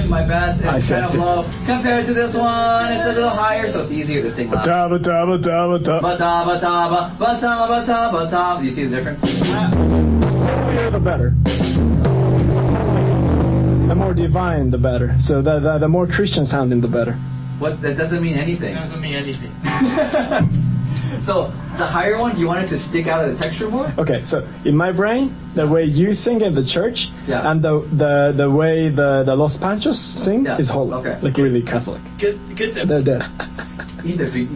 my best. It's kind of low compared to this one. It's a little higher, so it's easier to sing loud. Do you see the difference? The higher the better. The more divine, the better. So the more Christian sounding, the better. What? That doesn't mean anything. It doesn't mean anything. So the higher one, do you want it to stick out of the texture more? Okay, so in my brain, the way you sing in the church and the way the Los Panchos sing is holy. Okay. Like really Catholic. Get them. They're dead. We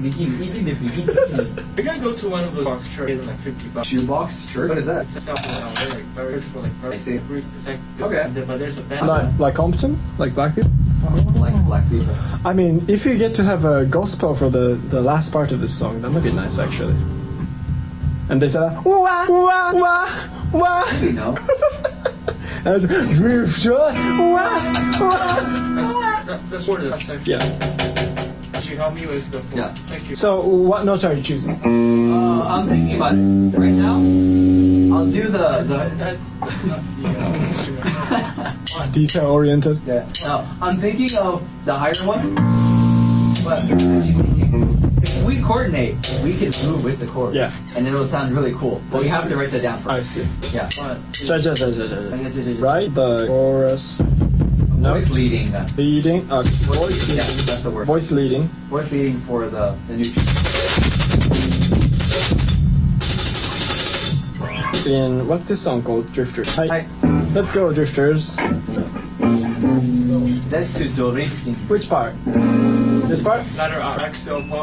can go to one of those box churches, like $50. Shoebox church? What is that? It's like very for like very. I see. It's like Okay. But there's a band. Like Compton? Like black people? Like black people. I mean, if you get to have a gospel for the last part of this song, that would be nice actually. And they say that, wah, wah, wah, wah. You know. That's drifter, wah, wah. That's for the section. Yeah. Could you help me with the floor? Yeah. Thank you. So, what note are you choosing? I'm thinking about it right now. I'll do the Detail oriented. Yeah. No, I'm thinking of the higher one. But if we coordinate, we can move with the chord. Yeah. And it'll sound really cool. But we have to write that down first. I see. Yeah. Right? The chorus. Voice leading. Leading. Voice leading. Yeah, that's the word. Voice leading. Voice leading for the new. In what's this song called? Drifters. Hi. Let's go, Drifters. That's to do. Which part? This part? Letter R. Axel.